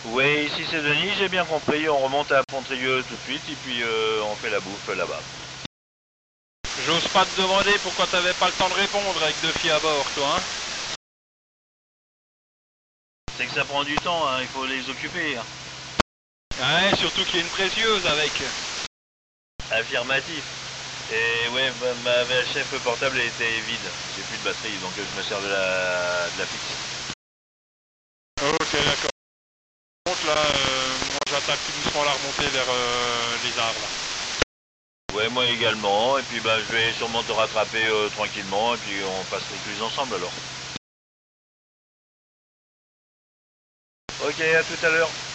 Ouais, ici c'est Denis, j'ai bien compris. On remonte à Pontrieux tout de suite et puis on fait la bouffe là-bas. J'ose pas te demander pourquoi t'avais pas le temps de répondre avec 2 filles à bord, toi, hein. C'est que ça prend du temps, hein, il faut les occuper. Hein. Ouais, surtout qu'il y a une précieuse avec. Affirmatif. Et ouais, ma VHF portable était vide. J'ai plus de batterie, donc je me sers de la fixe. Ok, d'accord. Par contre, là, moi j'attaque tout doucement la remontée vers les arbres. Ouais, moi également. Et puis bah, je vais sûrement te rattraper tranquillement. Et puis on passe l'écluse ensemble alors. Ok, à tout à l'heure.